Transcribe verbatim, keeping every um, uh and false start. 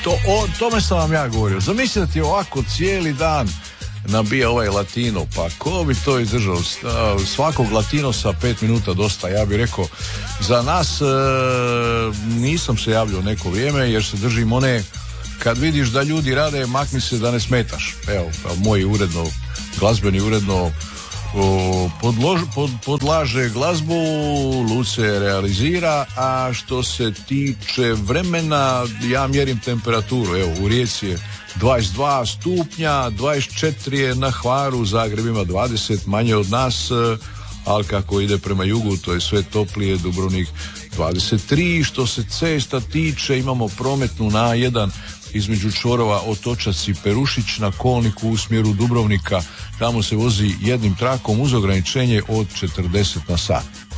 To, o tome sam vam ja govorio. Zamislite ovako cijeli dan nabija ovaj Latino, pa ko bi to izdržao? Svakog Latinosa pet minuta dosta, ja bih rekao. Za nas e, nisam se javljao neko vrijeme jer se držim one, kad vidiš da ljudi rade, makni se da ne smetaš. Evo, moj uredno, glazbeni uredno o, podlož, pod, podlaže glazbu, Luce realizira, a što se tiče vremena, ja mjerim temperaturu. Evo, u Rijeci je dvadeset dva stupnja, dvadeset četiri je na Hvaru, Zagreb ima dvadeset, manje od nas, ali kako ide prema jugu, to je sve toplije, Dubrovnik dvadeset tri. Što se cesta tiče, imamo prometnu na A jedan između čvorova Otočac i Perušić na kolniku u smjeru Dubrovnika. Tamo se vozi jednim trakom uz ograničenje od četrdeset na sat.